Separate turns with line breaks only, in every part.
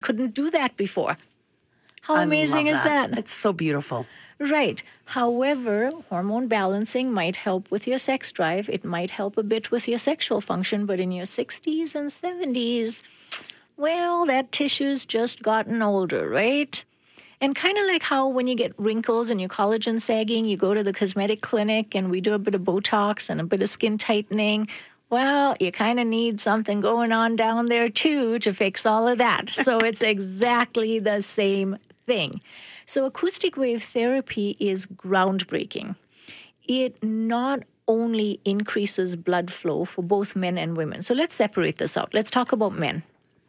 couldn't do that before. How amazing is that?
It's so beautiful.
Right. However, hormone balancing might help with your sex drive. It might help a bit with your sexual function, but in your 60s and 70s, well, that tissue's just gotten older, right? And kind of like how when you get wrinkles and your collagen sagging, you go to the cosmetic clinic and we do a bit of Botox and a bit of skin tightening. Well, you kind of need something going on down there too to fix all of that. So it's exactly the same thing. So acoustic wave therapy is groundbreaking. It not only increases blood flow for both men and women. So let's separate this out. Let's talk about men.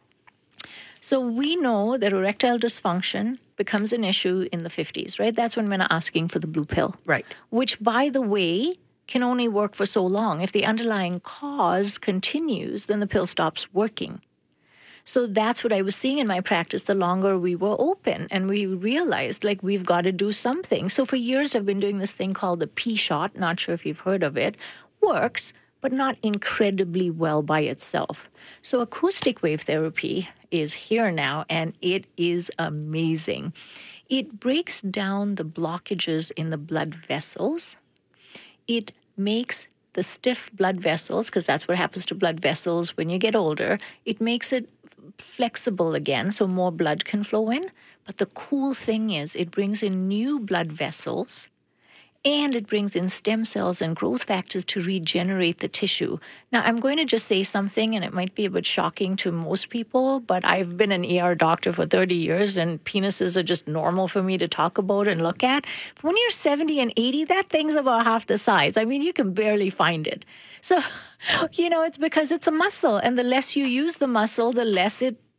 So we know that erectile dysfunction becomes an issue in the 50s, right? That's when men are asking for the blue pill.
Right.
Which, by the way, can only work for so long. If the underlying cause continues, then the pill stops working. So that's what I was seeing in my practice the longer we were open. And we realized, like, we've got to do something. So for years, I've been doing this thing called the P-shot. Not sure if you've heard of it. Works, but not incredibly well by itself. So acoustic wave therapy is here now, and it is amazing. It breaks down the blockages in the blood vessels. It makes the stiff blood vessels, because that's what happens to blood vessels when you get older, it makes it flexible again so more blood can flow in. But the cool thing is it brings in new blood vessels and it brings in stem cells and growth factors to regenerate the tissue. Now, I'm going to just say something, and it might be a bit shocking to most people, but I've been an ER doctor for 30 years, and penises are just normal for me to talk about and look at. But when you're 70 and 80, that thing's about half the size. I mean, you can barely find it. So, it's because it's a muscle, and the less you use the muscle, the less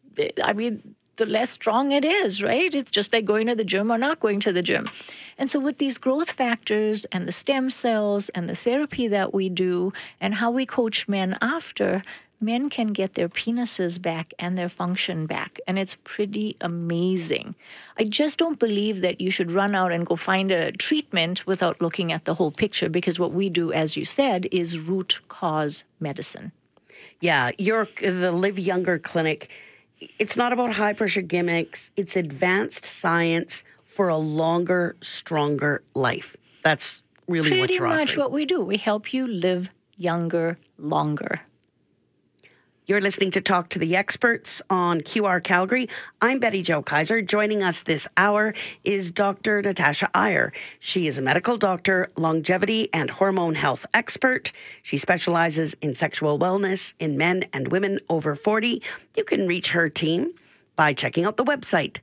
the less strong it is, right? It's just like going to the gym or not going to the gym. And so with these growth factors and the stem cells and the therapy that we do and how we coach men after, men can get their penises back and their function back. And it's pretty amazing. I just don't believe that you should run out and go find a treatment without looking at the whole picture, because what we do, as you said, is root cause medicine.
Yeah, the Live Younger Clinic, it's not about high-pressure gimmicks. It's advanced science for a longer, stronger life. That's really what you're offering.
Pretty much what we do. We help you live younger, longer.
You're listening to Talk to the Experts on QR Calgary. I'm Betty Jo Kaiser. Joining us this hour is Dr. Natasha Iyer. She is a medical doctor, longevity and hormone health expert. She specializes in sexual wellness in men and women over 40. You can reach her team by checking out the website,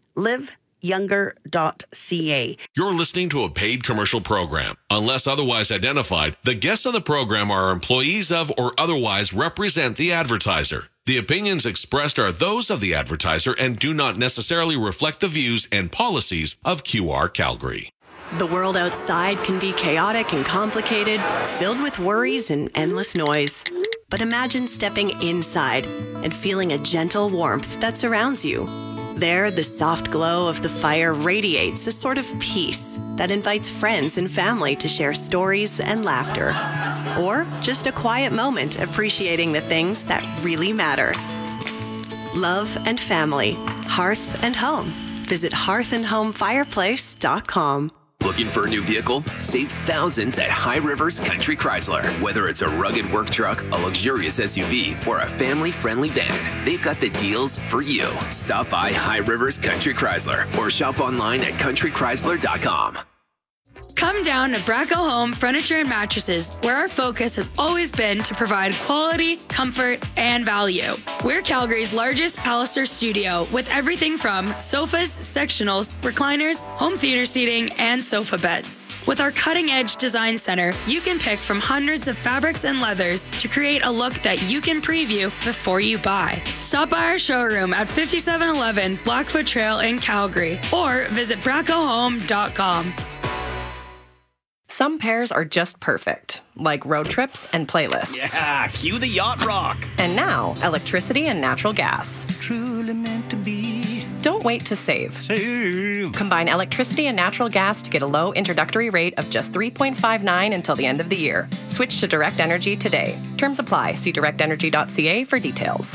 liveyounger.ca.
You're listening to a paid commercial program. Unless otherwise identified, the guests of the program are employees of or otherwise represent the advertiser. The opinions expressed are those of the advertiser and do not necessarily reflect the views and policies of QR Calgary.
The world outside can be chaotic and complicated, filled with worries and endless noise. But imagine stepping inside and feeling a gentle warmth that surrounds you. There, the soft glow of the fire radiates a sort of peace that invites friends and family to share stories and laughter. Or just a quiet moment appreciating the things that really matter. Love and family, hearth and home. Visit hearthandhomefireplace.com.
Looking for a new vehicle? Save thousands at High Rivers Country Chrysler. Whether it's a rugged work truck, a luxurious SUV, or a family-friendly van, they've got the deals for you. Stop by High Rivers Country Chrysler or shop online at countrychrysler.com.
Come down to Bracco Home Furniture and Mattresses, where our focus has always been to provide quality, comfort, and value. We're Calgary's largest Palliser studio with everything from sofas, sectionals, recliners, home theater seating, and sofa beds. With our cutting-edge design center, you can pick from hundreds of fabrics and leathers to create a look that you can preview before you buy. Stop by our showroom at 5711 Blackfoot Trail in Calgary or visit braccohome.com.
Some pairs are just perfect, like road trips and playlists.
Yeah, cue the yacht rock.
And now, electricity and natural gas.
Truly meant to be.
Don't wait to save. Combine electricity and natural gas to get a low introductory rate of just $3.59 until the end of the year. Switch to Direct Energy today. Terms apply. See directenergy.ca for details.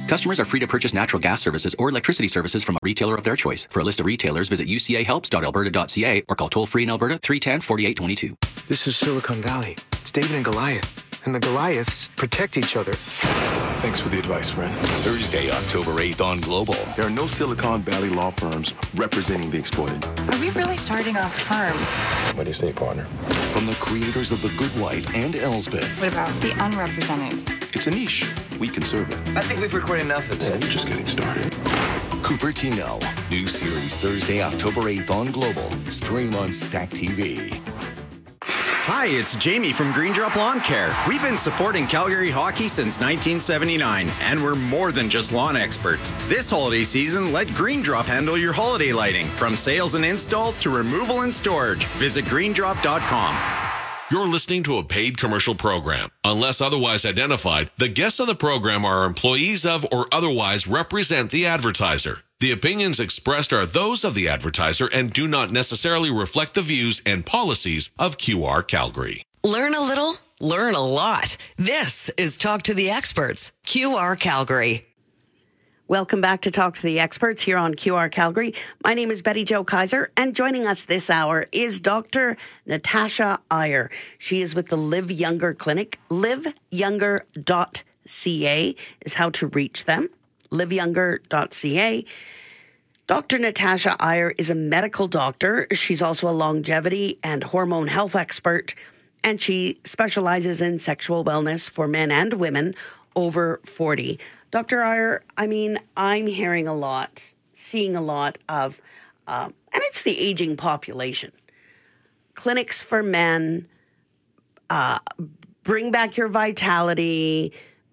Customers are free to purchase natural gas services or electricity services from a retailer of their choice. For a list of retailers, visit ucahelps.alberta.ca or call toll-free in Alberta 310-4822.
This is Silicon Valley. It's David and Goliath. And the Goliaths protect each other.
Thanks for the advice, friend.
Thursday, October 8th on Global.
There are no Silicon Valley law firms representing the exploited.
Are we really starting a firm?
What do you say, partner?
From the creators of The Good Wife and Elsbeth.
What about the unrepresented?
It's a niche. We can serve it.
I think we've recorded enough of this.
Yeah, we're just getting started.
Cupertino. New series Thursday, October 8th on Global. Stream on Stack TV.
Hi, it's Jamie from Green Drop Lawn Care. We've been supporting Calgary hockey since 1979, and we're more than just lawn experts. This holiday season, let Green Drop handle your holiday lighting, from sales and install to removal and storage. Visit greendrop.com.
You're listening to a paid commercial program. Unless otherwise identified, the guests on the program are employees of or otherwise represent the advertiser. The opinions expressed are those of the advertiser and do not necessarily reflect the views and policies of QR Calgary.
Learn a little, learn a lot. This is Talk to the Experts, QR Calgary.
Welcome back to Talk to the Experts here on QR Calgary. My name is Betty Jo Kaiser, and joining us this hour is Dr. Natasha Iyer. She is with the Live Younger Clinic. liveyounger.ca is how to reach them. liveyounger.ca. Dr. Natasha Iyer is a medical doctor. She's also a longevity and hormone health expert, and she specializes in sexual wellness for men and women over 40. Dr. Iyer, I mean, I'm hearing a lot, seeing a lot of, and it's the aging population. Clinics for men, bring back your vitality,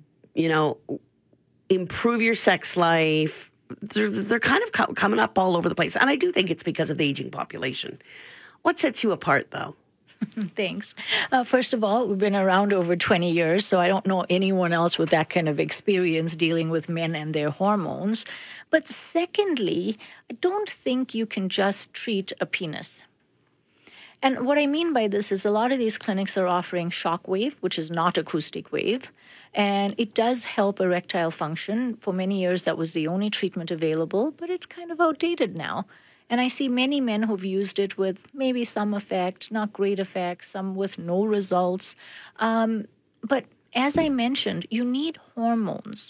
improve your sex life. They're kind of coming up all over the place. And I do think it's because of the aging population. What sets you apart, though?
Thanks. First of all, we've been around over 20 years, so I don't know anyone else with that kind of experience dealing with men and their hormones. But secondly, I don't think you can just treat a penis. And what I mean by this is a lot of these clinics are offering shock wave, which is not acoustic wave, and it does help erectile function. For many years, that was the only treatment available, but it's kind of outdated now. And I see many men who've used it with maybe some effect, not great effect, some with no results. But as I mentioned, you need hormones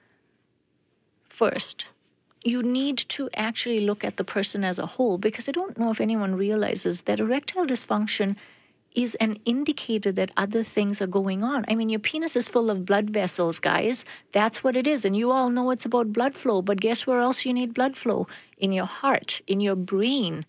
first. You need to actually look at the person as a whole, because I don't know if anyone realizes that erectile dysfunction is an indicator that other things are going on. I mean, your penis is full of blood vessels, guys. That's what it is. And you all know it's about blood flow. But guess where else you need blood flow? In your heart, in your brain,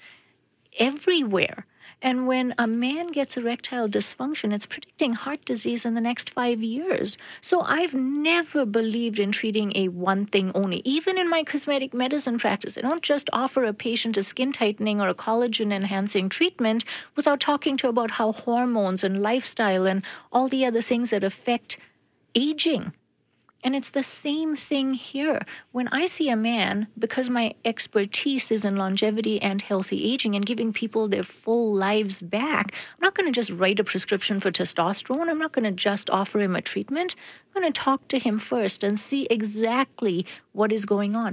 everywhere. And when a man gets erectile dysfunction, it's predicting heart disease in the next 5 years. So I've never believed in treating a one thing only. Even in my cosmetic medicine practice, I don't just offer a patient a skin tightening or a collagen enhancing treatment without talking to about how hormones and lifestyle and all the other things that affect aging. And it's the same thing here. When I see a man, because my expertise is in longevity and healthy aging and giving people their full lives back, I'm not going to just write a prescription for testosterone. I'm not going to just offer him a treatment. I'm going to talk to him first and see exactly what is going on.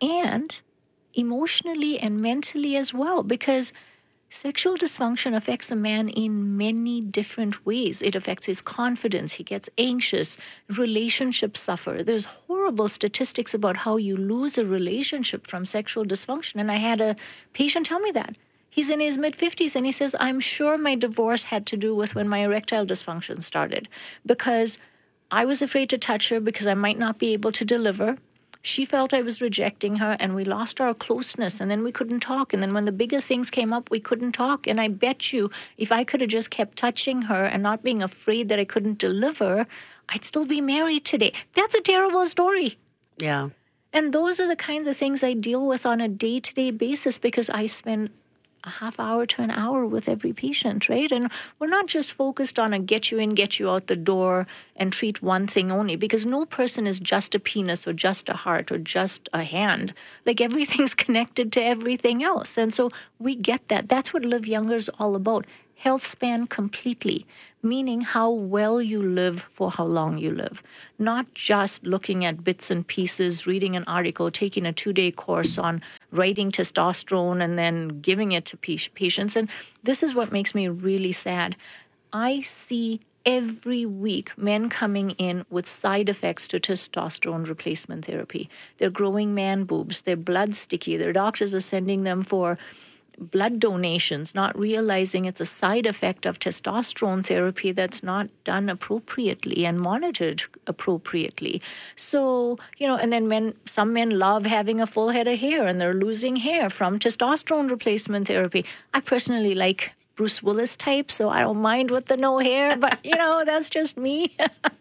And emotionally and mentally as well, because sexual dysfunction affects a man in many different ways. It affects his confidence. He gets anxious. Relationships suffer. There's horrible statistics about how you lose a relationship from sexual dysfunction. And I had a patient tell me that. He's in his mid-50s and he says, I'm sure my divorce had to do with when my erectile dysfunction started, because I was afraid to touch her because I might not be able to deliver. She felt I was rejecting her, and we lost our closeness, and then we couldn't talk. And then when the bigger things came up, we couldn't talk. And I bet you, if I could have just kept touching her and not being afraid that I couldn't deliver, I'd still be married today. That's a terrible story.
Yeah.
And those are the kinds of things I deal with on a day-to-day basis, because I spend a half hour to an hour with every patient, right? And we're not just focused on a get you in, get you out the door and treat one thing only, because no person is just a penis or just a heart or just a hand. Like, everything's connected to everything else. And so we get that. That's what Live Younger is all about. health span completely, meaning how well you live for how long you live, not just looking at bits and pieces, reading an article, taking a 2-day course on writing testosterone and then giving it to patients. And this is what makes me really sad. I see every week men coming in with side effects to testosterone replacement therapy. They're growing man boobs, their blood's sticky, their doctors are sending them for blood donations, not realizing it's a side effect of testosterone therapy that's not done appropriately and monitored appropriately. So, and then some men love having a full head of hair and they're losing hair from testosterone replacement therapy. I personally like Bruce Willis type, so I don't mind with the no hair, but that's just me.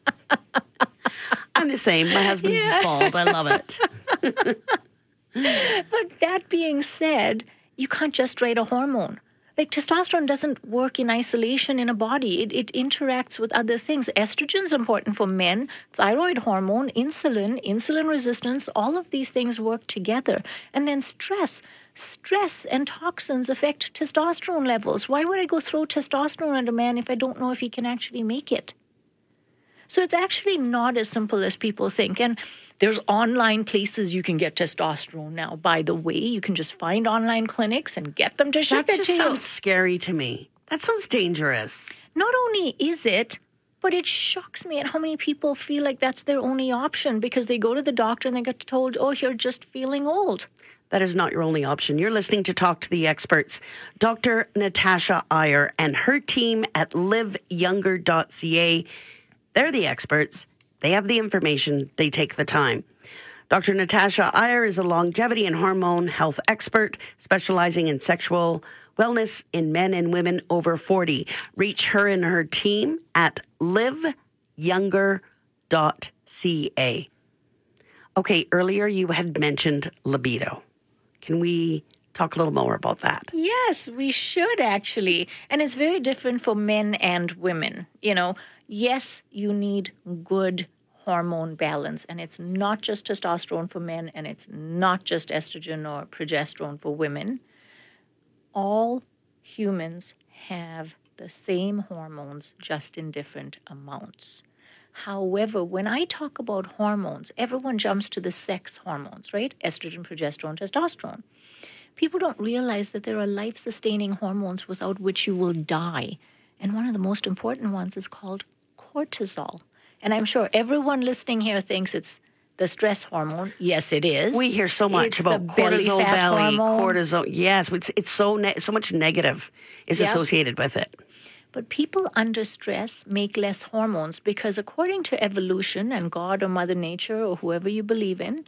I'm the same. My husband's bald. I love it.
But that being said, you can't just write a hormone. Like testosterone doesn't work in isolation in a body. It interacts with other things. Estrogen's important for men, thyroid hormone, insulin resistance, all of these things work together. And then stress and toxins affect testosterone levels. Why would I go throw testosterone at a man if I don't know if he can actually make it? So it's actually not as simple as people think. And there's online places you can get testosterone now. By the way, you can just find online clinics and get them to ship it to you.
That just sounds scary to me. That sounds dangerous.
Not only is it, but it shocks me at how many people feel like that's their only option because they go to the doctor and they get told, oh, you're just feeling old.
That is not your only option. You're listening to Talk to the Experts. Dr. Natasha Iyer and her team at liveyounger.ca. They're the experts. They have the information. They take the time. Dr. Natasha Iyer is a longevity and hormone health expert specializing in sexual wellness in men and women over 40. Reach her and her team at liveyounger.ca. Okay, earlier you had mentioned libido. Can we talk a little more about that?
Yes, we should actually. And it's very different for men and women. Yes, you need good hormone balance, and it's not just testosterone for men, and it's not just estrogen or progesterone for women. All humans have the same hormones, just in different amounts. However, when I talk about hormones, everyone jumps to the sex hormones, right? Estrogen, progesterone, testosterone. People don't realize that there are life-sustaining hormones without which you will die. And one of the most important ones is called cortisol. And I'm sure everyone listening here thinks it's the stress hormone. Yes, it is.
We hear so much about cortisol belly, cortisol. Yes, it's so much negative is associated with it.
But people under stress make less hormones because according to evolution and God or Mother Nature or whoever you believe in,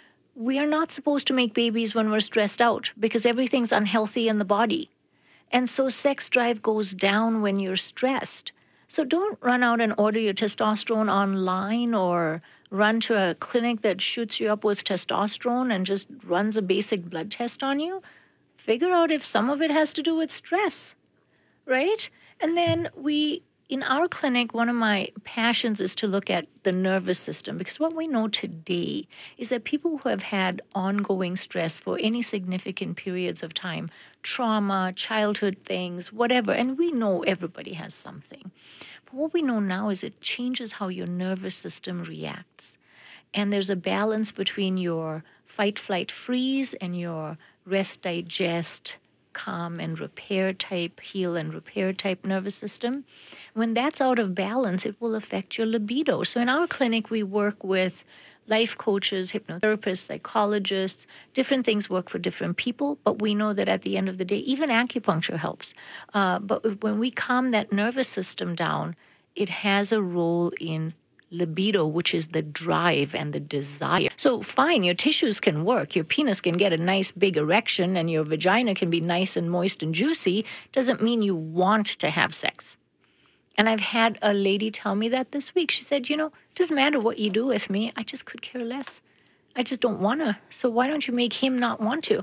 we are not supposed to make babies when we're stressed out because everything's unhealthy in the body. And so sex drive goes down when you're stressed. So don't run out and order your testosterone online or run to a clinic that shoots you up with testosterone and just runs a basic blood test on you. Figure out if some of it has to do with stress, right? And then in our clinic, one of my passions is to look at the nervous system because what we know today is that people who have had ongoing stress for any significant periods of time, trauma, childhood things, whatever, and we know everybody has something. But what we know now is it changes how your nervous system reacts. And there's a balance between your fight, flight, freeze and your rest, digest, calm and repair type, heal and repair type nervous system. When that's out of balance, it will affect your libido. So in our clinic, we work with life coaches, hypnotherapists, psychologists. Different things work for different people, but we know that at the end of the day, even acupuncture helps. But when we calm that nervous system down, it has a role in libido, which is the drive and the desire. So fine, your tissues can work. Your penis can get a nice big erection and your vagina can be nice and moist and juicy. Doesn't mean you want to have sex. And I've had a lady tell me that this week. She said, it doesn't matter what you do with me. I just could care less. I just don't want to. So why don't you make him not want to?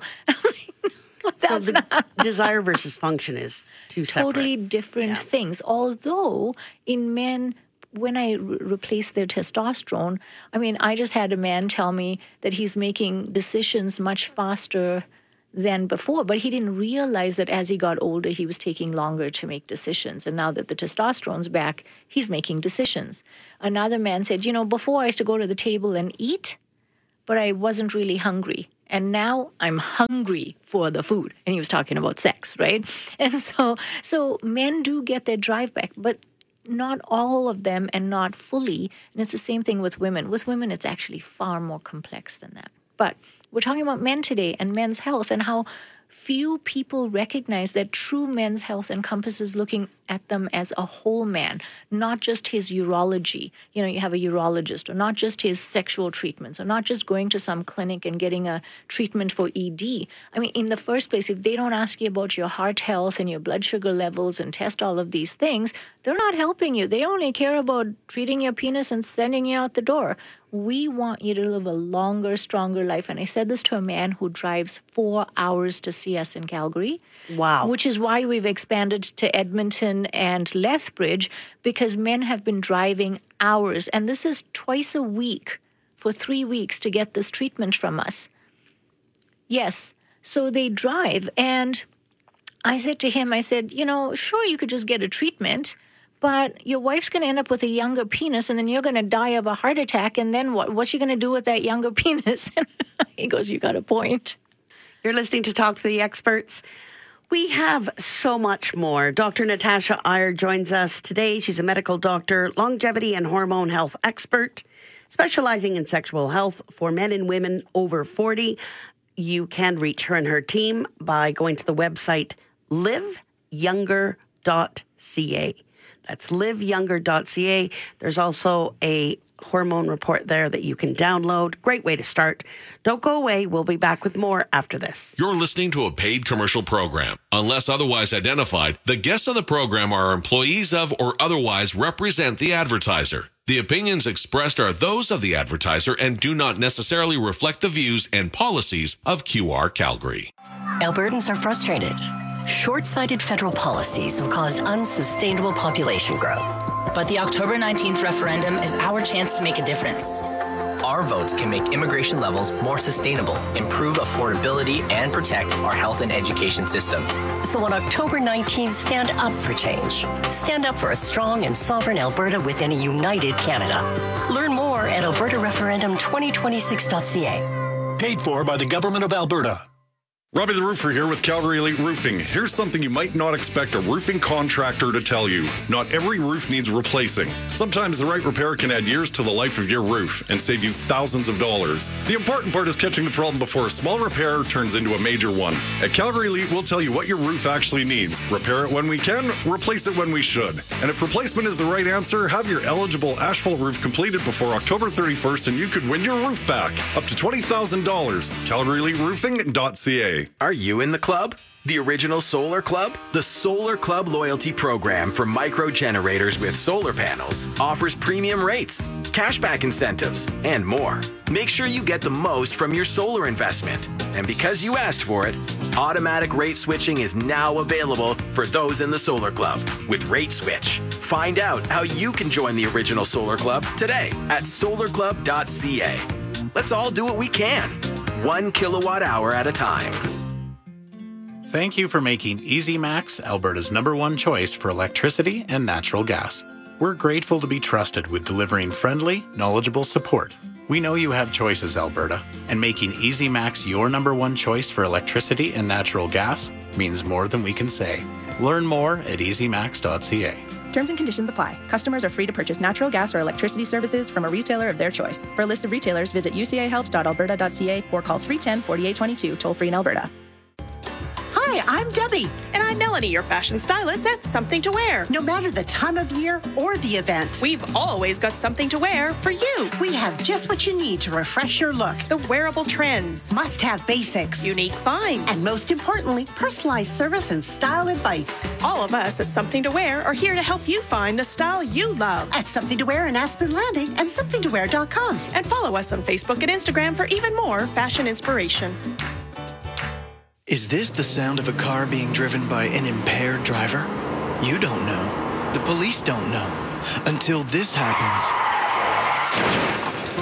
So the desire versus function is two separate.
Totally different things. Although in men, when I replace their testosterone, I just had a man tell me that he's making decisions much faster than before, but he didn't realize that as he got older, he was taking longer to make decisions. And now that the testosterone's back, he's making decisions. Another man said, before I used to go to the table and eat, but I wasn't really hungry. And now I'm hungry for the food. And he was talking about sex, right? And so men do get their drive back, but not all of them and not fully. And it's the same thing with women. With women, it's actually far more complex than that. But we're talking about men today and men's health and how few people recognize that true men's health encompasses looking at them as a whole man, not just his urology. You have a urologist, or not just his sexual treatments, or not just going to some clinic and getting a treatment for ED. I mean, in the first place, if they don't ask you about your heart health and your blood sugar levels and test all of these things, they're not helping you. They only care about treating your penis and sending you out the door. We want you to live a longer, stronger life. And I said this to a man who drives 4 hours to see us in Calgary.
Wow.
Which is why we've expanded to Edmonton and Lethbridge, because men have been driving hours. And this is twice a week for 3 weeks to get this treatment from us. Yes. So they drive. And I said to him, sure, you could just get a treatment, but your wife's going to end up with a younger penis, and then you're going to die of a heart attack, and then what? What's she going to do with that younger penis? He goes, you got a point.
You're listening to Talk to the Experts. We have so much more. Dr. Natasha Iyer joins us today. She's a medical doctor, longevity and hormone health expert, specializing in sexual health for men and women over 40. You can reach her and her team by going to the website liveyounger.ca. That's liveyounger.ca. There's also a hormone report there that you can download. Great way to start. Don't go away. We'll be back with more after this.
You're listening to a paid commercial program. Unless otherwise identified, the guests on the program are employees of or otherwise represent the advertiser. The opinions expressed are those of the advertiser and do not necessarily reflect the views and policies of QR Calgary.
Albertans are frustrated. Short-sighted federal policies have caused unsustainable population growth.
But the October 19th referendum is our chance to make a difference.
Our votes can make immigration levels more sustainable, improve affordability, and protect our health and education systems.
So on October 19th, stand up for change. Stand up for a strong and sovereign Alberta within a united Canada. Learn more at albertareferendum2026.ca.
Paid for by the Government of Alberta.
Robbie the Roofer here with Calgary Elite Roofing. Here's something you might not expect a roofing contractor to tell you. Not every roof needs replacing. Sometimes the right repair can add years to the life of your roof and save you thousands of dollars. The important part is catching the problem before a small repair turns into a major one. At Calgary Elite, we'll tell you what your roof actually needs. Repair it when we can, replace it when we should. And if replacement is the right answer, have your eligible asphalt roof completed before October 31st and you could win your roof back. Up to $20,000. CalgaryEliteRoofing.ca.
Are you in the club? The original Solar Club? The Solar Club loyalty program for micro generators with solar panels offers premium rates, cashback incentives, and more. Make sure you get the most from your solar investment. And because you asked for it, automatic rate switching is now available for those in the Solar Club with Rate Switch. Find out how you can join the original Solar Club today at solarclub.ca. Let's all do what we can, 1 kilowatt hour at a time.
Thank you for making EasyMax Alberta's #1 choice for electricity and natural gas. We're grateful to be trusted with delivering friendly, knowledgeable support. We know you have choices, Alberta, and making EasyMax your #1 choice for electricity and natural gas means more than we can say. Learn more at easymax.ca.
Terms and conditions apply. Customers are free to purchase natural gas or electricity services from a retailer of their choice. For a list of retailers, visit ucahelps.alberta.ca or call 310-4822, toll free in Alberta.
Hi, I'm Debbie.
And I'm Melanie, your fashion stylist at Something to Wear.
No matter the time of year or the event,
we've always got something to wear for you.
We have just what you need to refresh your look.
The wearable trends,
must-have basics,
unique finds,
and most importantly, personalized service and style advice.
All of us at Something to Wear are here to help you find the style you love.
At Something to Wear in Aspen Landing and somethingtowear.com.
And follow us on Facebook and Instagram for even more fashion inspiration.
Is this the sound of a car being driven by an impaired driver? You don't know. The police don't know. Until this happens.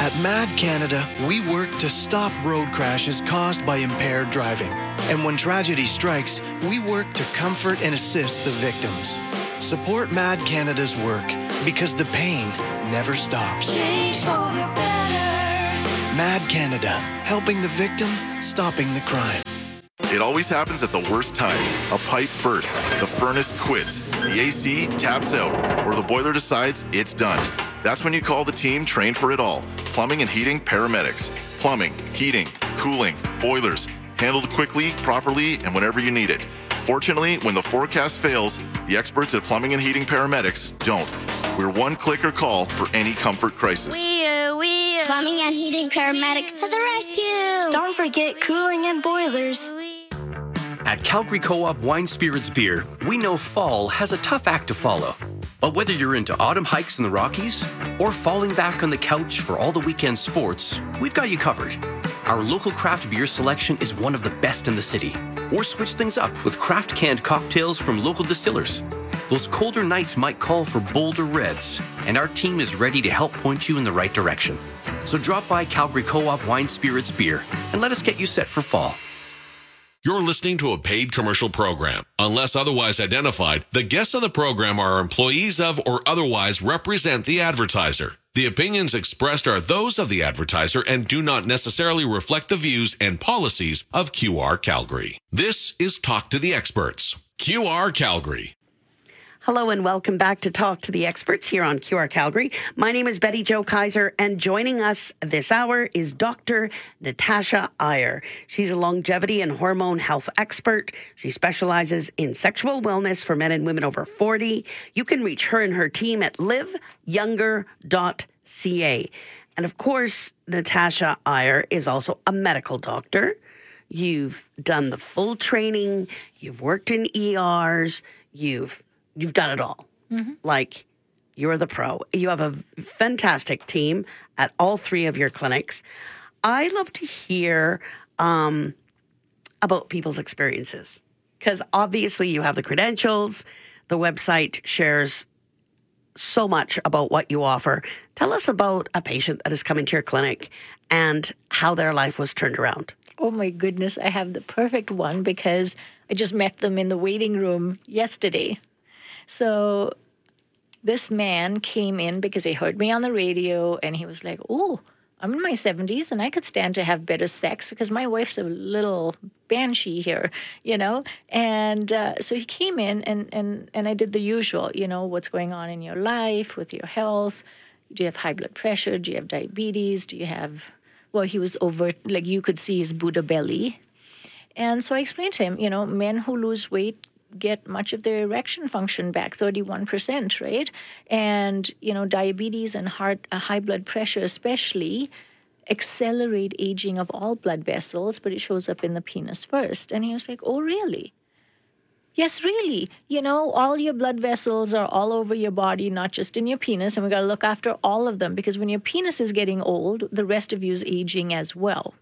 At MAD Canada, we work to stop road crashes caused by impaired driving. And when tragedy strikes, we work to comfort and assist the victims. Support MAD Canada's work because the pain never stops.
Change for the better.
MAD Canada, helping the victim, stopping the crime.
It always happens at the worst time. A pipe bursts, the furnace quits, the AC taps out, or the boiler decides it's done. That's when you call the team trained for it all. Plumbing and heating paramedics. Plumbing, heating, cooling, boilers. Handled quickly, properly, and whenever you need it. Fortunately, when the forecast fails, the experts at Plumbing and Heating Paramedics don't. We're one click or call for any comfort crisis.
Plumbing and Heating Paramedics to the rescue.
Don't forget cooling and boilers.
At Calgary Co-op Wine Spirits Beer, we know fall has a tough act to follow. But whether you're into autumn hikes in the Rockies or falling back on the couch for all the weekend sports, we've got you covered. Our local craft beer selection is one of the best in the city. Or switch things up with craft canned cocktails from local distillers. Those colder nights might call for bolder reds, and our team is ready to help point you in the right direction. So drop by Calgary Co-op Wine Spirits Beer and let us get you set for fall.
You're listening to a paid commercial program. Unless otherwise identified, the guests on the program are employees of or otherwise represent the advertiser. The opinions expressed are those of the advertiser and do not necessarily reflect the views and policies of QR Calgary. This is Talk to the Experts. QR Calgary.
Hello and welcome back to Talk to the Experts here on QR Calgary. My name is Betty Jo Kaiser, and joining us this hour is Dr. Natasha Iyer. She's a longevity and hormone health expert. She specializes in sexual wellness for men and women over 40. You can reach her and her team at liveyounger.ca. And of course, Natasha Iyer is also a medical doctor. You've done the full training. You've worked in ERs. You've done it all. Mm-hmm. Like, you're the pro. You have a fantastic team at all three of your clinics. I love to hear about people's experiences because obviously you have the credentials. The website shares so much about what you offer. Tell us about a patient that has come into your clinic and how their life was turned around.
Oh my goodness, I have the perfect one because I just met them in the waiting room yesterday. So this man came in because he heard me on the radio and he was like, oh, I'm in my 70s and I could stand to have better sex because my wife's a little banshee here, you know. And so he came in and I did the usual, you know, what's going on in your life with your health. Do you have high blood pressure? Do you have diabetes? Do you have, well, he was overt, like you could see his Buddha belly. And so I explained to him, you know, men who lose weight get much of their erection function back, 31%, right? And, you know, diabetes and high blood pressure especially accelerate aging of all blood vessels, but it shows up in the penis first. And he was like, oh, really? Yes, really. You know, all your blood vessels are all over your body, not just in your penis, and we got to look after all of them because when your penis is getting old, the rest of you is aging as well.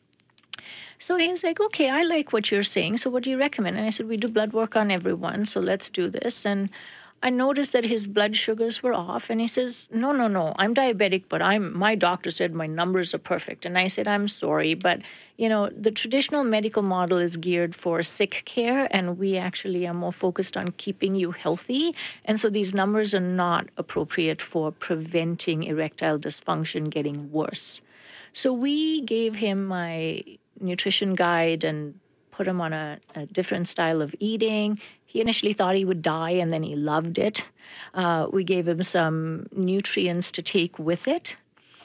So he was like, okay, I like what you're saying. So what do you recommend? And I said, we do blood work on everyone, so let's do this. And I noticed that his blood sugars were off. And he says, no, I'm diabetic, but my doctor said my numbers are perfect. And I said, I'm sorry, but, you know, the traditional medical model is geared for sick care, and we actually are more focused on keeping you healthy. And so these numbers are not appropriate for preventing erectile dysfunction getting worse. So we gave him my nutrition guide and put him on a different style of eating. He initially thought he would die, and then he loved it. We gave him some nutrients to take with it.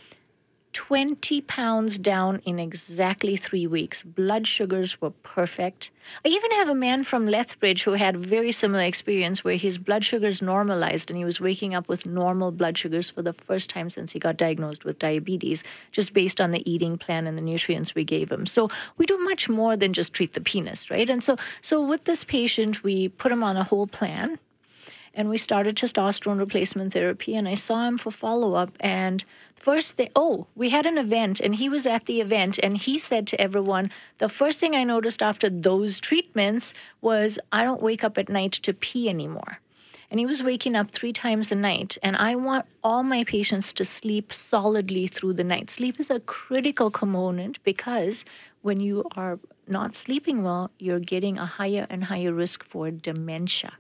20 pounds down in exactly 3 weeks. Blood sugars were perfect. I even have a man from Lethbridge who had a very similar experience where his blood sugars normalized and he was waking up with normal blood sugars for the first time since he got diagnosed with diabetes, just based on the eating plan and the nutrients we gave him. So we do much more than just treat the penis, right? And so with this patient, we put him on a whole plan. And we started testosterone replacement therapy, and I saw him for follow-up. And first, we had an event, and he was at the event, and he said to everyone, the first thing I noticed after those treatments was I don't wake up at night to pee anymore. and he was waking up 3 times a night. And I want all my patients to sleep solidly through the night. Sleep is a critical component because when you are not sleeping well, you're getting a higher and higher risk for dementia.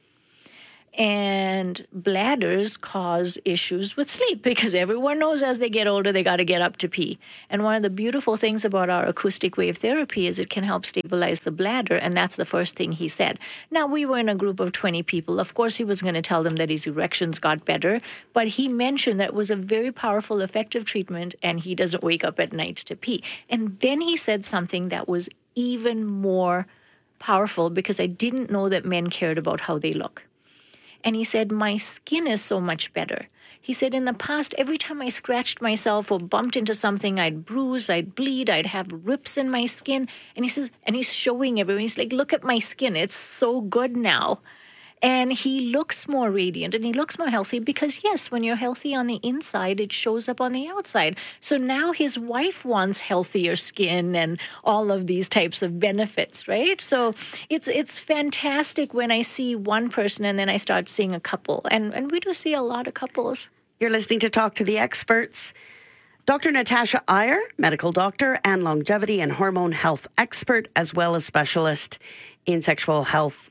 And bladders cause issues with sleep because everyone knows as they get older, they got to get up to pee. And one of the beautiful things about our acoustic wave therapy is it can help stabilize the bladder. And that's the first thing he said. Now, we were in a group of 20 people. Of course, he was going to tell them that his erections got better. But he mentioned that it was a very powerful, effective treatment. And he doesn't wake up at night to pee. And then he said something that was even more powerful because I didn't know that men cared about how they look. And he said, my skin is so much better. He said, in the past, every time I scratched myself or bumped into something, I'd bruise, I'd bleed, I'd have rips in my skin. And he says, and he's showing everyone, he's like, look at my skin. It's so good now. And he looks more radiant and he looks more healthy because, yes, when you're healthy on the inside, it shows up on the outside. So now his wife wants healthier skin and all of these types of benefits, right? So it's fantastic when I see one person and then I start seeing a couple. And we do see a lot of couples.
You're listening to Talk to the Experts. Dr. Natasha Iyer, medical doctor and longevity and hormone health expert, as well as specialist in sexual health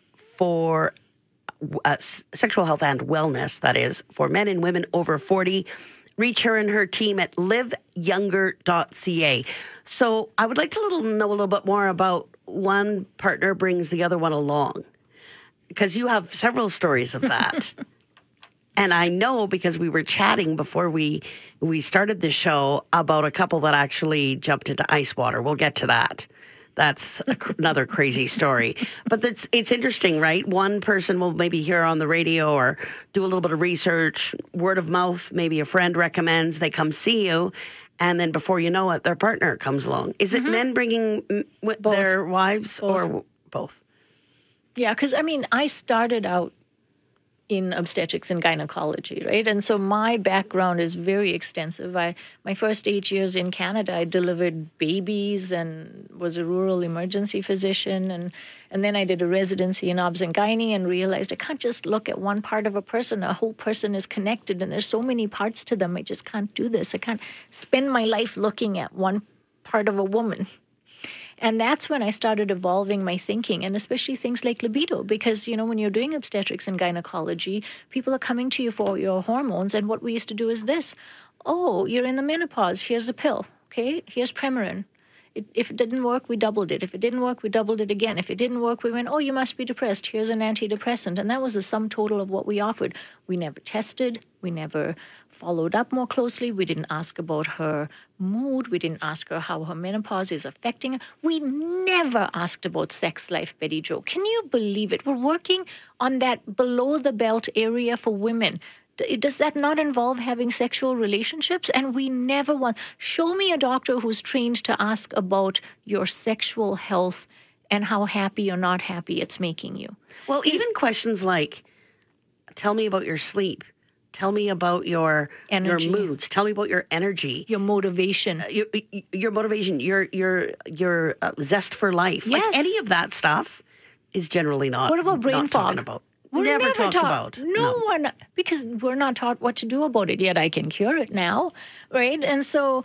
sexual health and wellness, that is, for men and women over 40. Reach her and her team at liveyounger.ca. So I would like to know a little bit more about one partner brings the other one along, because you have several stories of that. And I know because we were chatting before we started the show about a couple that actually jumped into ice water. We'll get to that. That's another crazy story. But it's interesting, right? One person will maybe hear on the radio or do a little bit of research, word of mouth, maybe a friend recommends, they come see you, and then before you know it, their partner comes along. Is it men bringing their wives or both?
Yeah, because, I mean, I started out in obstetrics and gynecology, right? And so my background is very extensive. My first 8 years in Canada, I delivered babies and was a rural emergency physician. And then I did a residency in obs and gynae and realized I can't just look at one part of a person. A whole person is connected and there's so many parts to them. I just can't do this. I can't spend my life looking at one part of a woman. And that's when I started evolving my thinking, and especially things like libido, because, you know, when you're doing obstetrics and gynecology, people are coming to you for your hormones, and what we used to do is this. Oh, you're in the menopause. Here's a pill. Okay, here's Premarin. If it didn't work, we doubled it. If it didn't work, we doubled it again. If it didn't work, we went, oh, you must be depressed. Here's an antidepressant. And that was the sum total of what we offered. We never tested. We never followed up more closely. We didn't ask about her mood. We didn't ask her how her menopause is affecting her. We never asked about sex life, Betty Jo. Can you believe it? We're working on that below the belt area for women. Does that not involve having sexual relationships? And we never want... Show me a doctor who's trained to ask about your sexual health and how happy or not happy it's making you.
Well, even questions like, tell me about your sleep. Tell me about your moods. Tell me about your energy.
Your motivation.
Your motivation, your zest for life.
Yes.
Like any of that stuff is generally not...
What about brain fog?
About.
We're
never
talked
about.
No one, because we're not taught what to do about it yet. I can cure it now, right? And so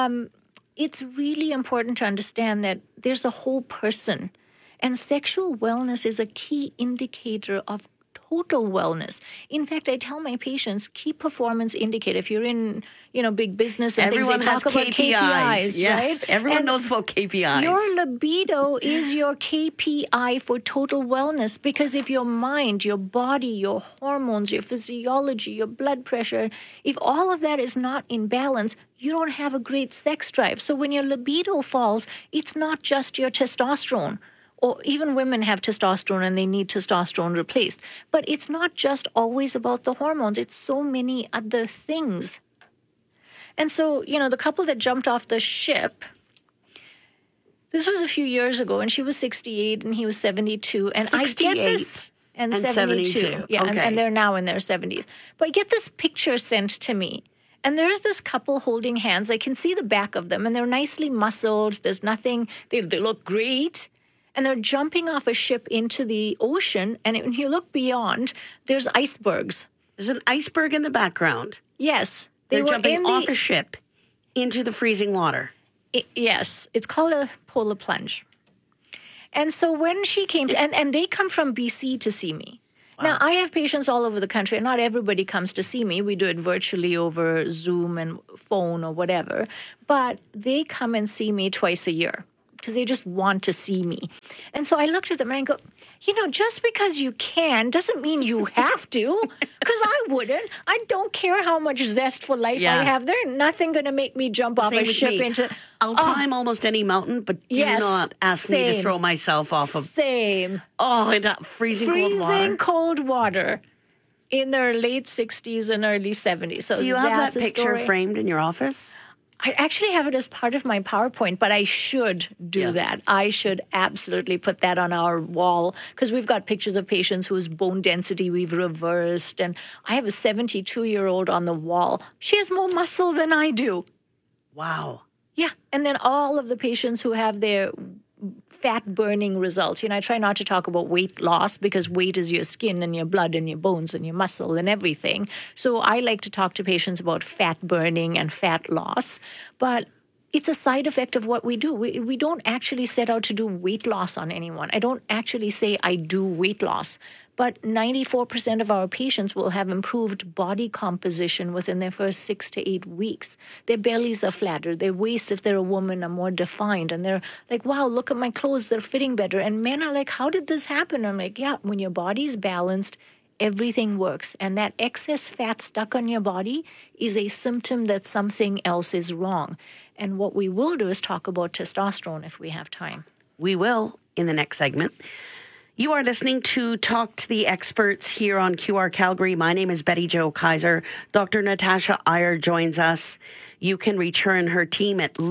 it's really important to understand that there's a whole person, and sexual wellness is a key indicator of total wellness. In fact, I tell my patients, key performance indicator. If you're in, big business and
everyone
things, they talk about KPIs,
yes,
right?
Everyone knows about KPIs.
Your libido is your KPI for total wellness, because if your mind, your body, your hormones, your physiology, your blood pressure, if all of that is not in balance, you don't have a great sex drive. So when your libido falls, it's not just your testosterone. Or even women have testosterone and they need testosterone replaced. But it's not just always about the hormones. It's so many other things. And so, the couple that jumped off the ship, this was a few years ago, and she was 68 and he was 72. And 68 I get this. And 72. Yeah, okay. and they're now in their 70s. But I get this picture sent to me. And there's this couple holding hands. I can see the back of them, and they're nicely muscled. There's nothing. They look great. And they're jumping off a ship into the ocean. And when you look beyond, there's icebergs.
There's an iceberg in the background.
Yes.
They're jumping off a ship into the freezing water.
Yes. It's called a polar plunge. And so when she came to, and they come from BC to see me. Wow. Now, I have patients all over the country, and not everybody comes to see me. We do it virtually over Zoom and phone or whatever. But they come and see me twice a year because they just want to see me. And so I looked at them and I go, just because you can doesn't mean you have to, because I wouldn't. I don't care how much zest for life I have. There's nothing going to make me jump off a ship into...
I'll climb almost any mountain, but do not ask me to throw myself off of...
Same.
Oh, in that freezing
cold water in their late 60s and early 70s. So
do you have that picture framed in your office?
I actually have it as part of my PowerPoint, but I should do that. I should absolutely put that on our wall because we've got pictures of patients whose bone density we've reversed. And I have a 72-year-old on the wall. She has more muscle than I do.
Wow.
Yeah. And then all of the patients who have their fat burning results. I try not to talk about weight loss because weight is your skin and your blood and your bones and your muscle and everything. So I like to talk to patients about fat burning and fat loss. But it's a side effect of what we do. We don't actually set out to do weight loss on anyone. I don't actually say I do weight loss. But 94% of our patients will have improved body composition within their first 6 to 8 weeks. Their bellies are flatter. Their waists, if they're a woman, are more defined. And they're like, wow, look at my clothes. They're fitting better. And men are like, how did this happen? I'm like, yeah, when your body's balanced, everything works. And that excess fat stuck on your body is a symptom that something else is wrong. And what we will do is talk about testosterone if we have time.
We will in the next segment. You are listening to Talk to the Experts here on QR Calgary. My name is Betty Jo Kaiser. Dr. Natasha Iyer joins us. You can reach her and her team at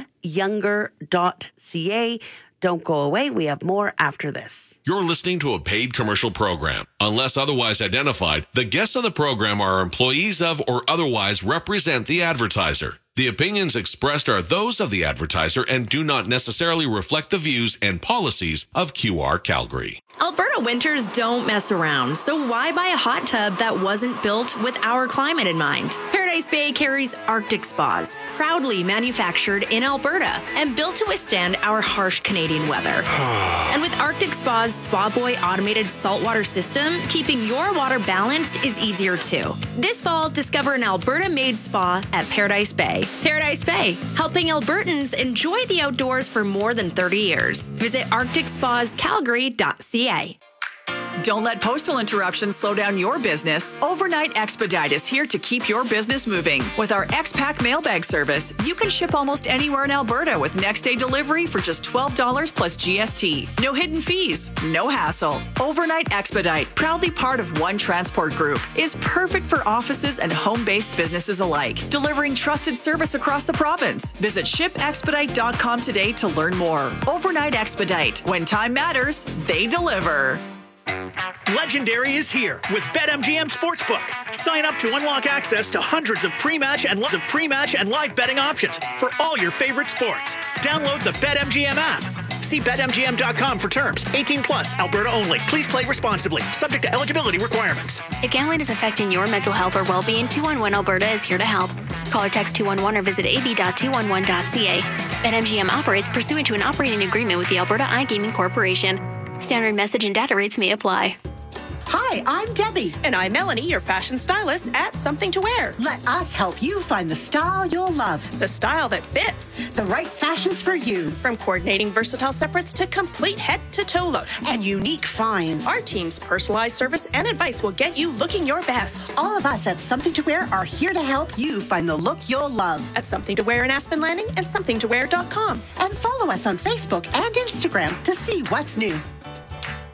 liveyounger.ca. Don't go away. We have more after this.
You're listening to a paid commercial program. Unless otherwise identified, the guests of the program are employees of or otherwise represent the advertiser. The opinions expressed are those of the advertiser and do not necessarily reflect the views and policies of QR Calgary.
Alberta winters don't mess around, so why buy a hot tub that wasn't built with our climate in mind? Paradise Bay carries Arctic Spas, proudly manufactured in Alberta and built to withstand our harsh Canadian weather. And with Arctic Spa's Spa Boy automated saltwater system, keeping your water balanced is easier too. This fall, discover an Alberta-made spa at Paradise Bay. Paradise Bay, helping Albertans enjoy the outdoors for more than 30 years. Visit arcticspascalgary.ca.
Don't let postal interruptions slow down your business. Overnight Expedite is here to keep your business moving. With our X-Pack mailbag service, you can ship almost anywhere in Alberta with next-day delivery for just $12 plus GST. No hidden fees, no hassle. Overnight Expedite, proudly part of One Transport Group, is perfect for offices and home-based businesses alike, delivering trusted service across the province. Visit shipexpedite.com today to learn more. Overnight Expedite. When time matters, they deliver.
Legendary is here with BetMGM Sportsbook. Sign up to unlock access to hundreds of pre-match and live betting options for all your favorite sports. Download the BetMGM app. See BetMGM.com for terms. 18 plus, Alberta only. Please play responsibly. Subject to eligibility requirements.
If gambling is affecting your mental health or well-being, 211 Alberta is here to help. Call or text 211 or visit ab.211.ca. BetMGM operates pursuant to an operating agreement with the Alberta iGaming Corporation. Standard message and data rates may apply.
Hi, I'm Debbie.
And I'm Melanie, your fashion stylist at Something to Wear.
Let us help you find the style you'll love.
The style that fits.
The right fashions for you.
From coordinating versatile separates to complete head-to-toe looks.
And unique finds.
Our team's personalized service and advice will get you looking your best.
All of us at Something to Wear are here to help you find the look you'll love.
At Something to Wear in Aspen Landing and somethingtowear.com.
And follow us on Facebook and Instagram to see what's new.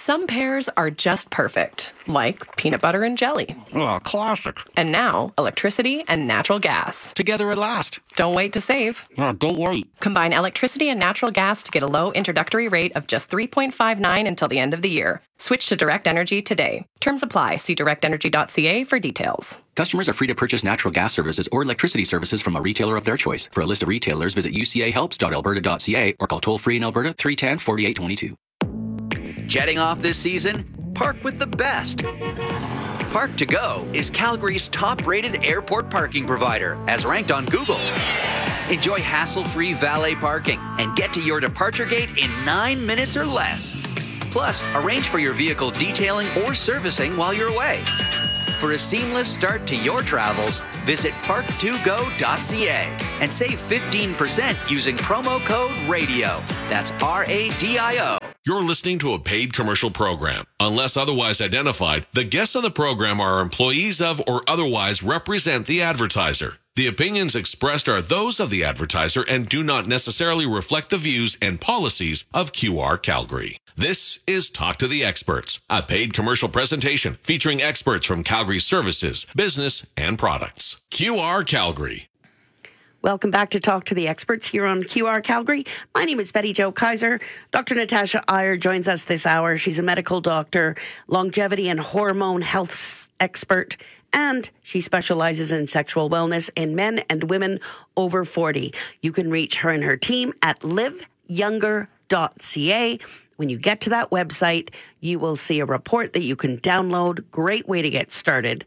Some pairs are just perfect, like peanut butter and jelly.
Oh, classic.
And now, electricity and natural gas.
Together at last.
Don't wait to save.
Oh, don't wait.
Combine electricity and natural gas to get a low introductory rate of just $3.59 until the end of the year. Switch to Direct Energy today. Terms apply. See directenergy.ca for details.
Customers are free to purchase natural gas services or electricity services from a retailer of their choice. For a list of retailers, visit ucahelps.alberta.ca or call toll-free in Alberta 310-4822.
Jetting off this season? Park with the best. Park to Go is Calgary's top-rated airport parking provider, as ranked on Google. Enjoy hassle-free valet parking and get to your departure gate in 9 minutes or less. Plus, arrange for your vehicle detailing or servicing while you're away. For a seamless start to your travels, visit park2go.ca and save 15% using promo code RADIO. That's RADIO.
You're listening to a paid commercial program. Unless otherwise identified, the guests on the program are employees of or otherwise represent the advertiser. The opinions expressed are those of the advertiser and do not necessarily reflect the views and policies of QR Calgary. This is Talk to the Experts, a paid commercial presentation featuring experts from Calgary services, business, and products. QR Calgary.
Welcome back to Talk to the Experts here on QR Calgary. My name is Betty Jo Kaiser. Dr. Natasha Iyer joins us this hour. She's a medical doctor, longevity and hormone health expert, and she specializes in sexual wellness in men and women over 40. You can reach her and her team at liveyounger.ca. When you get to that website, you will see a report that you can download. Great way to get started.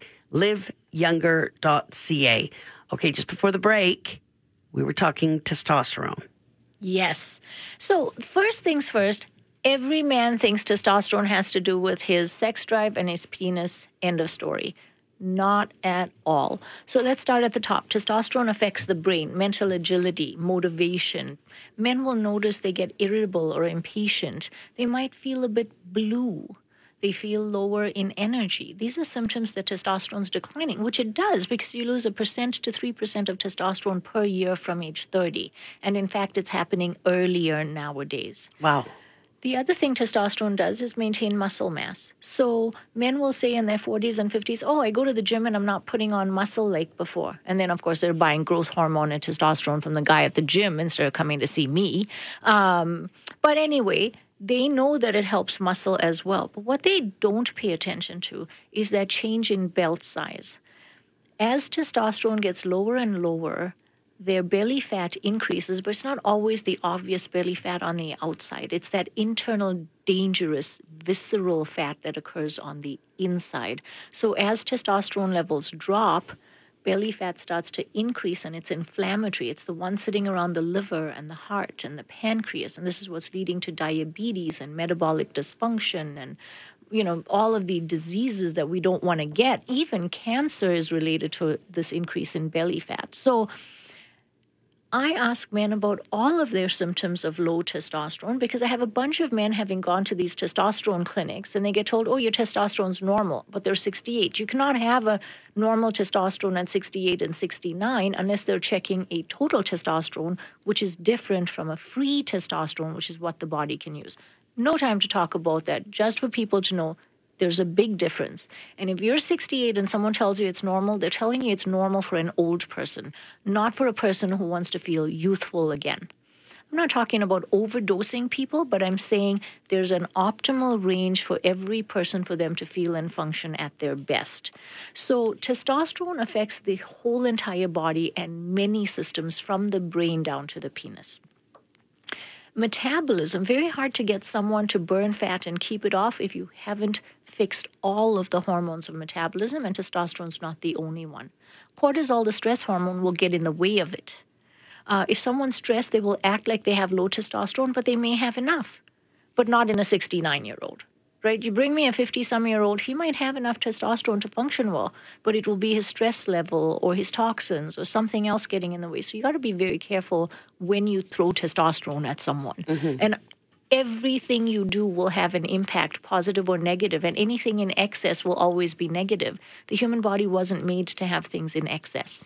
liveyounger.ca. Okay, just before the break, we were talking testosterone.
Yes. So first things first, every man thinks testosterone has to do with his sex drive and his penis. End of story. Not at all. So let's start at the top. Testosterone affects the brain, mental agility, motivation. Men will notice they get irritable or impatient. They might feel a bit blue. They feel lower in energy. These are symptoms that testosterone's declining, which it does because you lose 1% to 3% of testosterone per year from age 30. And in fact, it's happening earlier nowadays.
Wow.
The other thing testosterone does is maintain muscle mass. So men will say in their 40s and 50s, oh, I go to the gym and I'm not putting on muscle like before. And then, of course, they're buying growth hormone and testosterone from the guy at the gym instead of coming to see me. But anyway, they know that it helps muscle as well. But what they don't pay attention to is that change in belt size. As testosterone gets lower and lower, their belly fat increases, but it's not always the obvious belly fat on the outside. It's that internal, dangerous, visceral fat that occurs on the inside. So as testosterone levels drop, belly fat starts to increase and it's inflammatory. It's the one sitting around the liver and the heart and the pancreas. And this is what's leading to diabetes and metabolic dysfunction and, you know, all of the diseases that we don't want to get. Even cancer is related to this increase in belly fat. So I ask men about all of their symptoms of low testosterone because I have a bunch of men having gone to these testosterone clinics and they get told, oh, your testosterone's normal, but they're 68. You cannot have a normal testosterone at 68 and 69 unless they're checking a total testosterone, which is different from a free testosterone, which is what the body can use. No time to talk about that, just for people to know there's a big difference. And if you're 68 and someone tells you it's normal, they're telling you it's normal for an old person, not for a person who wants to feel youthful again. I'm not talking about overdosing people, but I'm saying there's an optimal range for every person for them to feel and function at their best. So testosterone affects the whole entire body and many systems from the brain down to the penis. Metabolism, very hard to get someone to burn fat and keep it off if you haven't fixed all of the hormones of metabolism, and testosterone's not the only one. Cortisol, the stress hormone, will get in the way of it. If someone's stressed, they will act like they have low testosterone, but they may have enough, but not in a 69-year-old. Right? You bring me a 50-some-year-old, he might have enough testosterone to function well, but it will be his stress level or his toxins or something else getting in the way. So you got to be very careful when you throw testosterone at someone. Mm-hmm. And everything you do will have an impact, positive or negative, and anything in excess will always be negative. The human body wasn't made to have things in excess.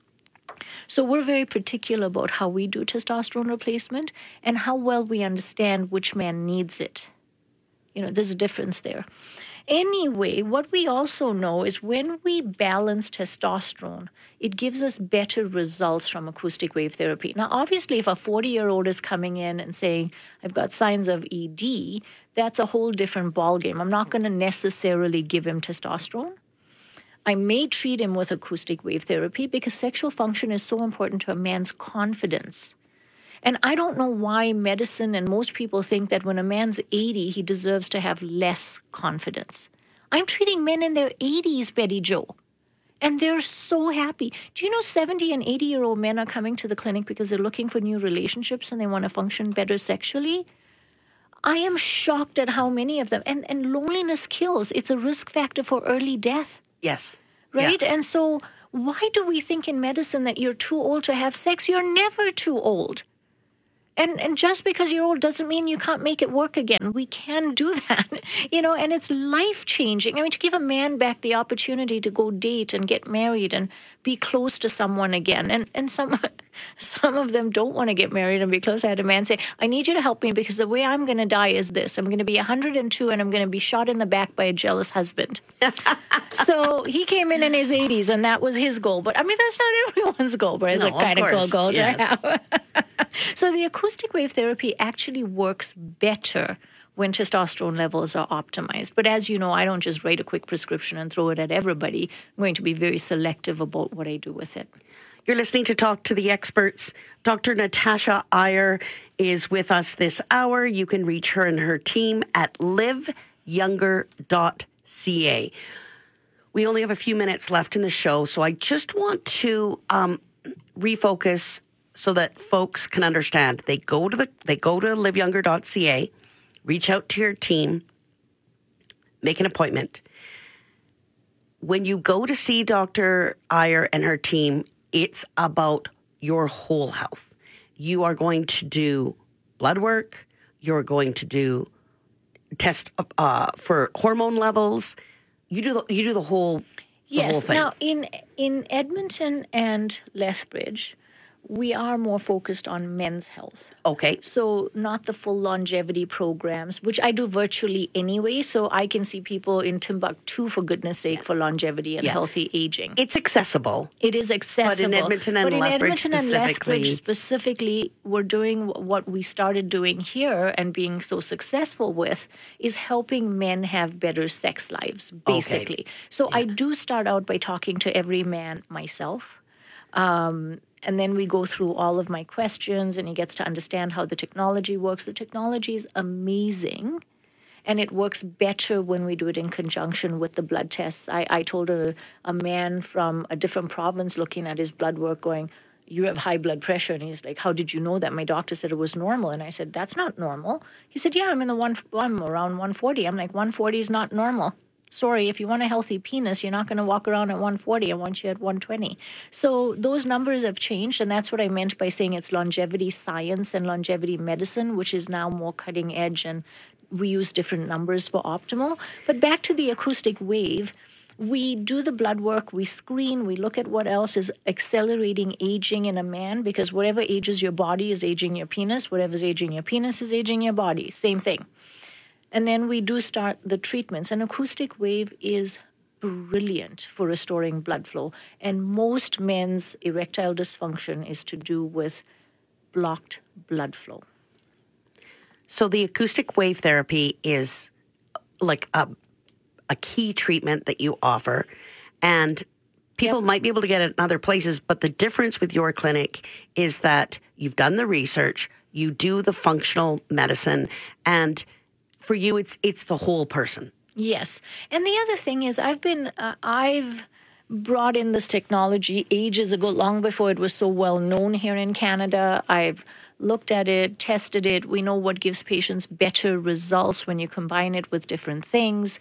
So we're very particular about how we do testosterone replacement and how well we understand which man needs it. there's a difference there. Anyway, what we also know is when we balance testosterone, it gives us better results from acoustic wave therapy. Now, obviously, if a 40-year-old is coming in and saying, I've got signs of ED, that's a whole different ballgame. I'm not going to necessarily give him testosterone. I may treat him with acoustic wave therapy because sexual function is so important to a man's confidence. And I don't know why medicine and most people think that when a man's 80, he deserves to have less confidence. I'm treating men in their 80s, Betty Jo, and they're so happy. Do you know 70 and 80-year-old men are coming to the clinic because they're looking for new relationships and they want to function better sexually? I am shocked at how many of them. And loneliness kills. It's a risk factor for early death.
Yes.
Right?
Yeah.
And so why do we think in medicine that you're too old to have sex? You're never too old. And just because you're old doesn't mean you can't make it work again. We can do that, and it's life-changing. I mean, to give a man back the opportunity to go date and get married and be close to someone again. And some of them don't want to get married and be close. I had a man say, I need you to help me because the way I'm going to die is this. I'm going to be 102 and I'm going to be shot in the back by a jealous husband. So he came in his 80s and that was his goal. But I mean, that's not everyone's goal, but it's a kind of cool goal to have. So the acoustic wave therapy actually works better when testosterone levels are optimized. But as you know, I don't just write a quick prescription and throw it at everybody. I'm going to be very selective about what I do with it.
You're listening to Talk to the Experts. Dr. Natasha Iyer is with us this hour. You can reach her and her team at liveyounger.ca. We only have a few minutes left in the show, so I just want to refocus so that folks can understand. They go to liveyounger.ca, reach out to your team, make an appointment. When you go to see Dr. Iyer and her team, it's about your whole health. You are going to do blood work. You're going to do test for hormone levels. You do the whole
Yes.
thing.
Now, in Edmonton and Lethbridge, we are more focused on men's health.
Okay.
So not the full longevity programs, which I do virtually anyway. So I can see people in Timbuktu, for goodness sake, for longevity and healthy aging.
It's accessible.
It is accessible.
But in Edmonton and Lethbridge
specifically, we're doing what we started doing here and being so successful with is helping men have better sex lives, basically. Okay. So I do start out by talking to every man myself. And then we go through all of my questions and he gets to understand how the technology works. The technology is amazing and it works better when we do it in conjunction with the blood tests. I told a man from a different province looking at his blood work going, you have high blood pressure. And he's like, how did you know that? My doctor said it was normal. And I said, that's not normal. He said, yeah, I'm around 140. I'm like, 140 is not normal. Sorry, if you want a healthy penis, you're not going to walk around at 140. I want you at 120. So those numbers have changed, and that's what I meant by saying it's longevity science and longevity medicine, which is now more cutting edge, and we use different numbers for optimal. But back to the acoustic wave, we do the blood work, we screen, we look at what else is accelerating aging in a man, because whatever ages your body is aging your penis, whatever's aging your penis is aging your body, same thing. And then we do start the treatments. And acoustic wave is brilliant for restoring blood flow. And most men's erectile dysfunction is to do with blocked blood flow.
So the acoustic wave therapy is like a key treatment that you offer. And people might be able to get it in other places, but the difference with your clinic is that you've done the research, you do the functional medicine, and for you, it's the whole person.
Yes. And the other thing is I've brought in this technology ages ago, long before it was so well known here in Canada. I've looked at it, tested it. We know what gives patients better results when you combine it with different things.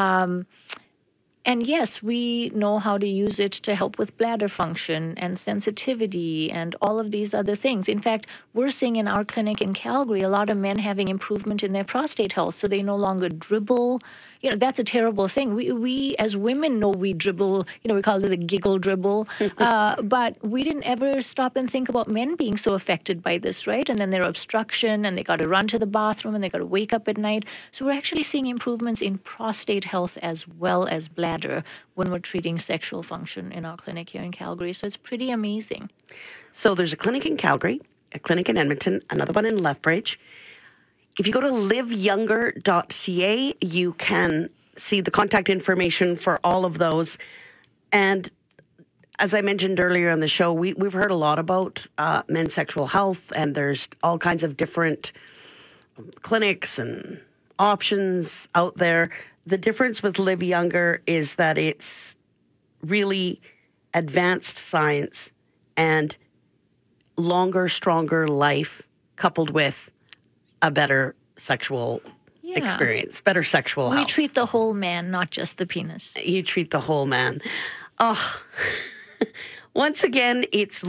And yes, we know how to use it to help with bladder function and sensitivity and all of these other things. In fact, we're seeing in our clinic in Calgary a lot of men having improvement in their prostate health. So they no longer dribble, that's a terrible thing. We as women know we dribble, we call it the giggle dribble, but we didn't ever stop and think about men being so affected by this, right? And then their obstruction, and they got to run to the bathroom, and they got to wake up at night. So we're actually seeing improvements in prostate health as well as bladder when we're treating sexual function in our clinic here in Calgary. So it's pretty amazing.
So there's a clinic in Calgary, a clinic in Edmonton, another one in Lethbridge. If you go to liveyounger.ca, you can see the contact information for all of those. And as I mentioned earlier on the show, we've heard a lot about men's sexual health, and there's all kinds of different clinics and options out there. The difference with Live Younger is that it's really advanced science and longer, stronger life coupled with a better sexual experience, better sexual health.
We treat the whole man, not just the penis.
You treat the whole man. Oh, once again, it's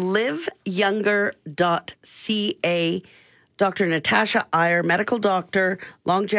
liveyounger.ca. Dr. Natasha Iyer, medical doctor, longevity